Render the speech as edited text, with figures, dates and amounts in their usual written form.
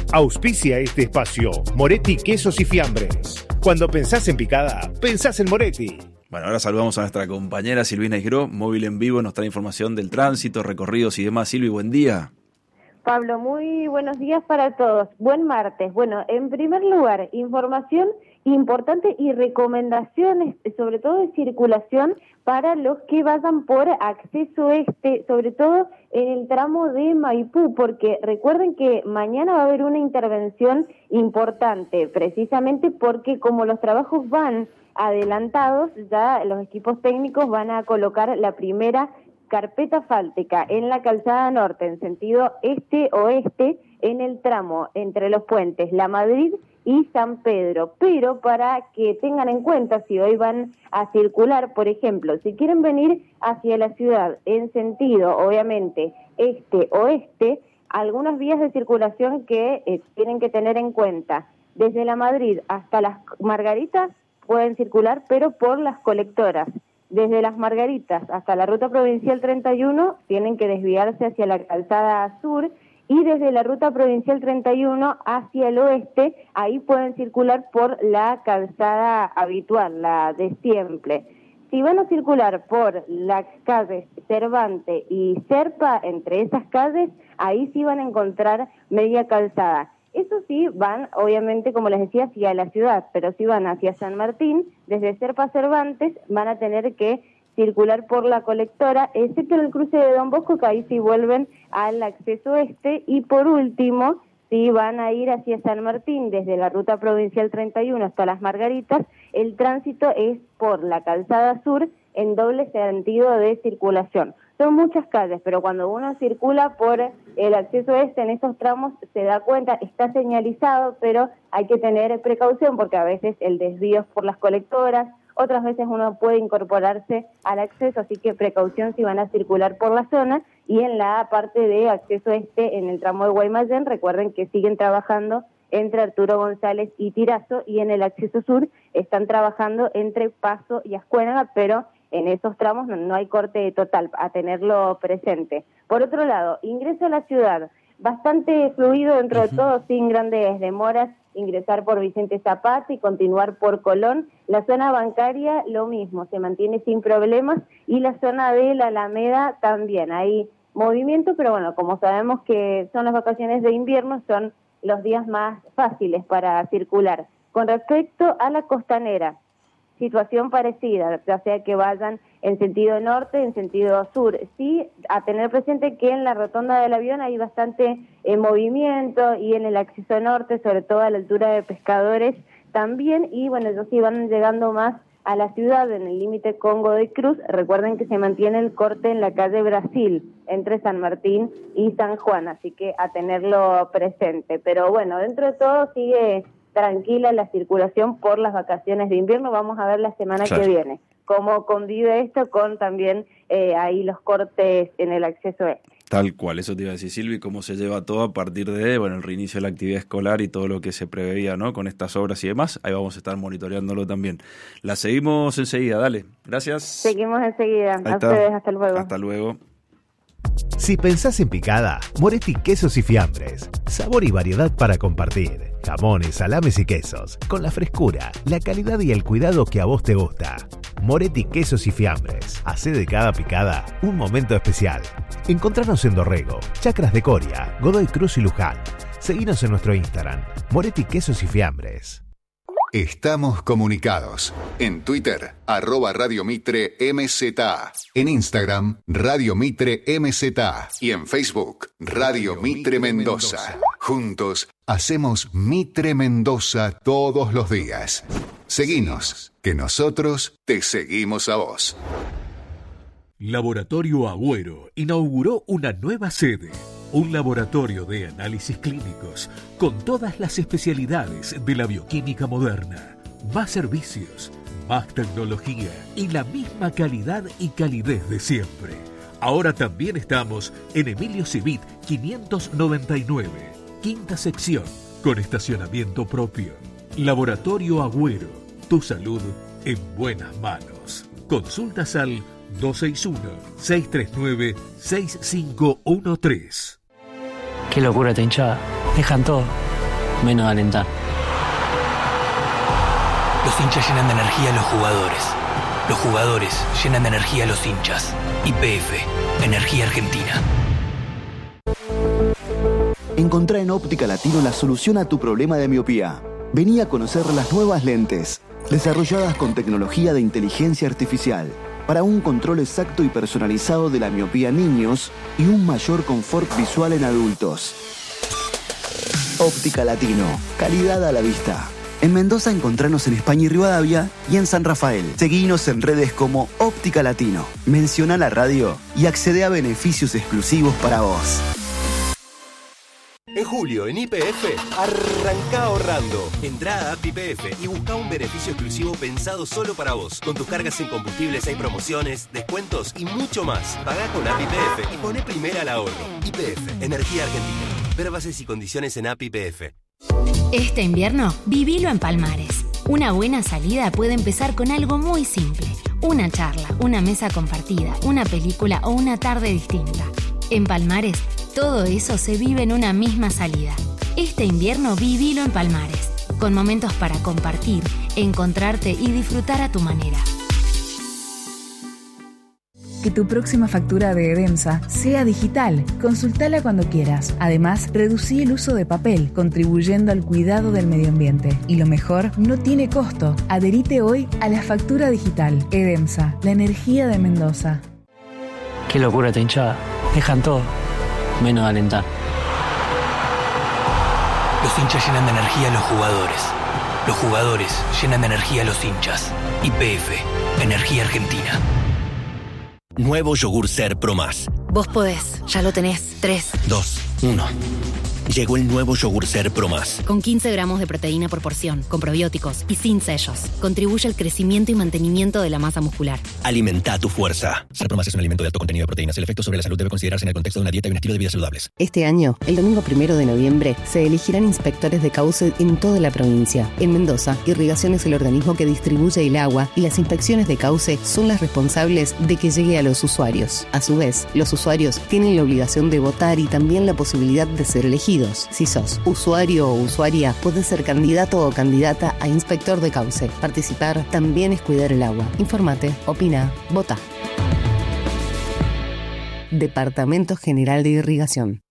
Auspicia este espacio Moretti Quesos y Fiambres. Cuando pensás en picada, pensás en Moretti. Bueno, ahora saludamos a nuestra compañera Silvina Isgró, móvil en vivo, nos trae información del tránsito, recorridos y demás. Silvi, buen día. Pablo, muy buenos días para todos. Buen martes. Bueno, en primer lugar, información importante y recomendaciones, sobre todo de circulación, para los que vayan por acceso este, sobre todo en el tramo de Maipú, porque recuerden que mañana va a haber una intervención importante, precisamente porque como los trabajos van adelantados, ya los equipos técnicos van a colocar la primera carpeta asfáltica en la calzada norte, en sentido este-oeste, en el tramo entre los puentes La Madrid y San Pedro. Pero para que tengan en cuenta, si hoy van a circular, por ejemplo, si quieren venir hacia la ciudad en sentido, obviamente, este-oeste, algunas vías de circulación que tienen que tener en cuenta. Desde La Madrid hasta Las Margaritas pueden circular, pero por las colectoras. Desde Las Margaritas hasta la ruta provincial 31 tienen que desviarse hacia la calzada sur, y desde la ruta provincial 31 hacia el oeste, ahí pueden circular por la calzada habitual, la de siempre. Si van a circular por las calles Cervantes y Serpa, entre esas calles, ahí sí van a encontrar media calzada. Eso sí, van, obviamente, como les decía, hacia la ciudad, pero si van hacia San Martín, desde Serpa a Cervantes, van a tener que circular por la colectora, excepto en el cruce de Don Bosco, que ahí sí vuelven al acceso este. Y por último, si van a ir hacia San Martín, desde la ruta provincial 31 hasta Las Margaritas, el tránsito es por la calzada sur en doble sentido de circulación. Son muchas calles, pero cuando uno circula por el acceso este en esos tramos se da cuenta, está señalizado, pero hay que tener precaución porque a veces el desvío es por las colectoras, otras veces uno puede incorporarse al acceso, así que precaución si van a circular por la zona. Y en la parte de acceso este, en el tramo de Guaymallén, recuerden que siguen trabajando entre Arturo González y Tirazo, y en el acceso sur están trabajando entre Paso y Ascuénaga, pero en esos tramos no hay corte total, a tenerlo presente. Por otro lado, ingreso a la ciudad, bastante fluido dentro de todo, sin grandes demoras, ingresar por Vicente Zapata y continuar por Colón. La zona bancaria, lo mismo, se mantiene sin problemas, y la zona de la Alameda también. Hay movimiento, pero bueno, como sabemos que son las vacaciones de invierno, son los días más fáciles para circular. Con respecto a la costanera, situación parecida, ya sea que vayan en sentido norte, en sentido sur. Sí, a tener presente que en la rotonda del avión hay bastante movimiento, y en el acceso norte, sobre todo a la altura de Pescadores también. Y bueno, ellos sí van llegando más a la ciudad, en el límite con Godoy Cruz. Recuerden que se mantiene el corte en la calle Brasil, entre San Martín y San Juan, así que a tenerlo presente. Pero bueno, dentro de todo sigue tranquila la circulación por las vacaciones de invierno. Vamos a ver la semana que viene cómo convive esto con también ahí los cortes en el acceso este. Tal cual, eso te iba a decir, Silvi, cómo se lleva todo a partir de el reinicio de la actividad escolar y todo lo que se preveía, ¿no?, con estas obras y demás. Ahí vamos a estar monitoreándolo también. La seguimos enseguida, dale. Gracias. Seguimos enseguida. A ustedes, hasta luego. Hasta luego. Si pensás en picada, Moretti Quesos y Fiambres. Sabor y variedad para compartir. Jamones, salames y quesos. Con la frescura, la calidad y el cuidado que a vos te gusta. Moretti Quesos y Fiambres. Hacé de cada picada un momento especial. Encontranos en Dorrego, Chacras de Coria, Godoy Cruz y Luján. Seguinos en nuestro Instagram, Moretti Quesos y Fiambres. Estamos comunicados. En Twitter, @Radio Mitre MZA. En Instagram, Radio Mitre MZA. Y en Facebook, Radio Mitre Mendoza. Juntos, hacemos Mitre Mendoza todos los días. Seguinos, que nosotros te seguimos a vos. Laboratorio Agüero inauguró una nueva sede. Un laboratorio de análisis clínicos con todas las especialidades de la bioquímica moderna. Más servicios, más tecnología y la misma calidad y calidez de siempre. Ahora también estamos en Emilio Civit 599, quinta sección, con estacionamiento propio. Laboratorio Agüero, tu salud en buenas manos. Consultas al 261-639-6513. Qué locura esta hinchada. Dejan todo. menos alentar. Los hinchas llenan de energía a los jugadores. Los jugadores llenan de energía a los hinchas. YPF, Energía Argentina. Encontrá en Óptica Latino la solución a tu problema de miopía. Vení a conocer las nuevas lentes, desarrolladas con tecnología de inteligencia artificial, para un control exacto y personalizado de la miopía en niños y un mayor confort visual en adultos. Óptica Latino, calidad a la vista. En Mendoza encontranos en España y Rivadavia y en San Rafael. Seguinos en redes como Óptica Latino. Menciona la radio y accede a beneficios exclusivos para vos. En julio, en YPF, arranca ahorrando. Entrá a App YPF y busca un beneficio exclusivo pensado solo para vos. Con tus cargas en combustibles hay promociones, descuentos y mucho más. Pagá con App YPF y poné primera al ahorro. YPF, Energía Argentina. Ver bases y condiciones en App YPF. Este invierno, vivilo en Palmares. Una buena salida puede empezar con algo muy simple. Una charla, una mesa compartida, una película o una tarde distinta. En Palmares, todo eso se vive en una misma salida. Este invierno vivilo en Palmares, con momentos para compartir, encontrarte y disfrutar a tu manera. Que tu próxima factura de Edemsa sea digital. Consultala cuando quieras. Además, reducí el uso de papel, contribuyendo al cuidado del medio ambiente. Y lo mejor, no tiene costo. Adherite hoy a la factura digital. Edemsa, la energía de Mendoza. Qué locura esta hinchada. Dejan todo, menos alentar. Los hinchas llenan de energía a los jugadores. Los jugadores llenan de energía a los hinchas. YPF, Energía Argentina. Nuevo yogur Ser Pro Más. Vos podés, ya lo tenés. 3, 2, 1. Llegó el nuevo yogur Ser Pro Más. Con 15 gramos de proteína por porción, con probióticos y sin sellos. Contribuye al crecimiento y mantenimiento de la masa muscular. Alimenta tu fuerza. Ser Pro Más es un alimento de alto contenido de proteínas. El efecto sobre la salud debe considerarse en el contexto de una dieta y un estilo de vida saludables. Este año, el domingo 1 de noviembre, se elegirán inspectores de cauce en toda la provincia. En Mendoza, Irrigación es el organismo que distribuye el agua y las inspecciones de cauce son las responsables de que llegue a los usuarios. A su vez, los usuarios tienen la obligación de votar y también la posibilidad de ser elegidos. Si sos usuario o usuaria, podés ser candidato o candidata a inspector de cauce. Participar también es cuidar el agua. Informate, opina, vota. Departamento General de Irrigación.